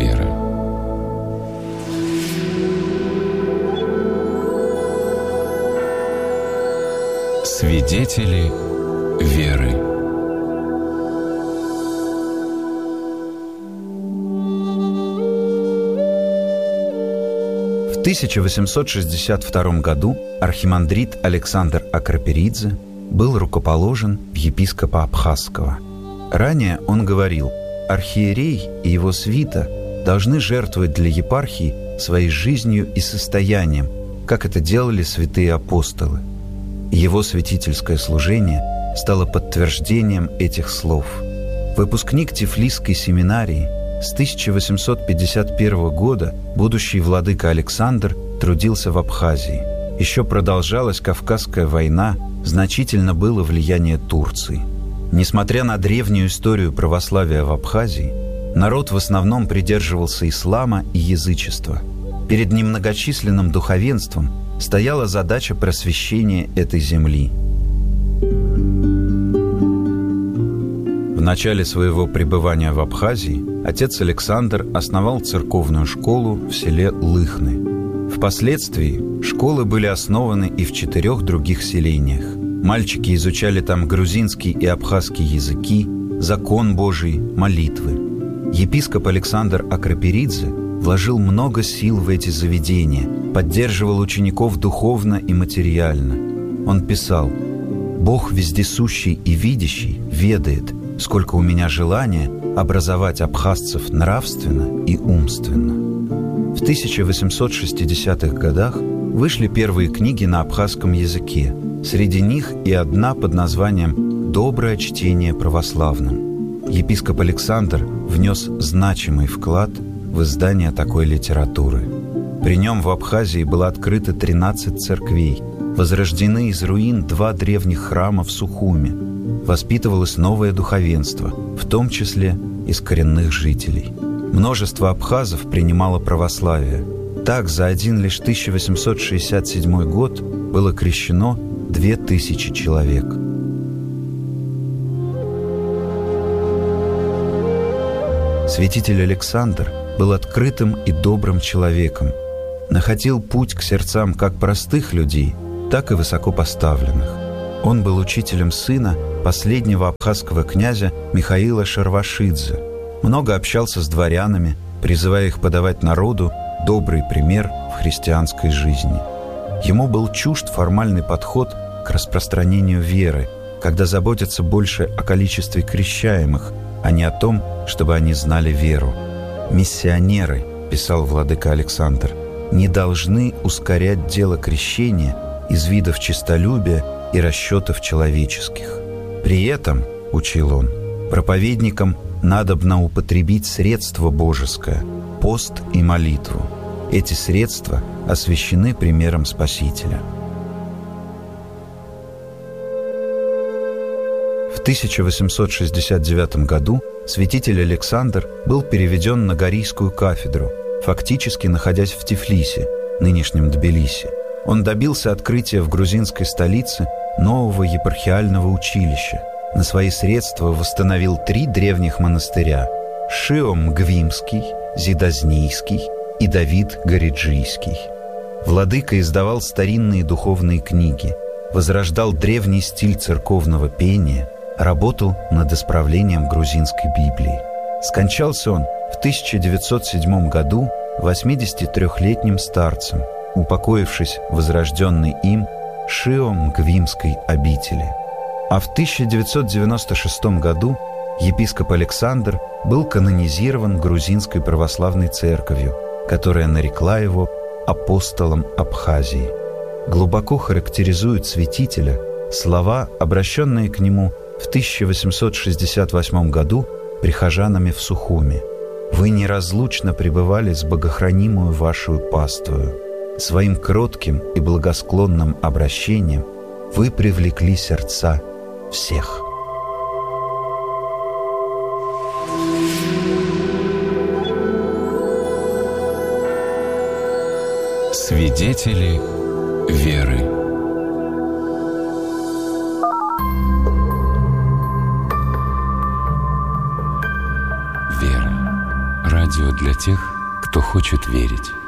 веры. Свидетели веры. В 1862 году архимандрит Александр Акраперидзе был рукоположен в епископа Абхазского. Ранее он говорил: архиерей и его свита должны жертвовать для епархии своей жизнью и состоянием, как это делали святые апостолы. Его святительское служение стало подтверждением этих слов. Выпускник Тифлисской семинарии, с 1851 года будущий владыка Александр трудился в Абхазии. Еще продолжалась Кавказская война, значительно было влияние Турции. Несмотря на древнюю историю православия в Абхазии, народ в основном придерживался ислама и язычества. Перед немногочисленным духовенством стояла задача просвещения этой земли. В начале своего пребывания в Абхазии отец Александр основал церковную школу в селе Лыхны. Впоследствии школы были основаны и в 4 других селениях. Мальчики изучали там грузинский и абхазский языки, закон Божий, молитвы. Епископ Александр Акраперидзе вложил много сил в эти заведения, поддерживал учеников духовно и материально. Он писал: «Бог вездесущий и видящий ведает, сколько у меня желания образовать абхазцев нравственно и умственно». В 1860-х годах вышли первые книги на абхазском языке. Среди них и одна под названием «Доброе чтение православным». Епископ Александр внес значимый вклад в издание такой литературы. При нем в Абхазии было открыто 13 церквей, возрождены из руин 2 древних храма в Сухуме, воспитывалось новое духовенство, в том числе из коренных жителей. Множество абхазов принимало православие. Так, за один лишь 1867 год было крещено 2000 человек. Святитель Александр был открытым и добрым человеком, находил путь к сердцам как простых людей, так и высокопоставленных. Он был учителем сына последнего абхазского князя Михаила Шарвашидзе, много общался с дворянами, призывая их подавать народу добрый пример в христианской жизни. Ему был чужд формальный подход к распространению веры, когда заботятся больше о количестве крещаемых, а не о том, чтобы они знали веру. «Миссионеры, — писал владыка Александр, — не должны ускорять дело крещения из видов честолюбия и расчетов человеческих. При этом, — учил он, — проповедникам надобно употребить средство божеское, пост и молитву. Эти средства освящены примером Спасителя». В 1869 году святитель Александр был переведен на Горийскую кафедру, фактически находясь в Тифлисе, нынешнем Тбилиси. Он добился открытия в грузинской столице нового епархиального училища. На свои средства восстановил 3 древних монастыря – Шио-Мгвимский, Зидознийский и Давид-Гориджийский. Владыка издавал старинные духовные книги, возрождал древний стиль церковного пения, работал над исправлением грузинской Библии. Скончался он в 1907 году 83-летним старцем, упокоившись в возрожденной им Шио-Мгвимской обители. А в 1996 году епископ Александр был канонизирован грузинской православной церковью, которая нарекла его апостолом Абхазии. Глубоко характеризуют святителя слова, обращенные к нему в 1868 году прихожанами в Сухуме: «Вы неразлучно пребывали с богохранимую вашу паствою. Своим кротким и благосклонным обращением вы привлекли сердца всех». Свидетели веры. Вера ради Радио для тех, кто хочет верить.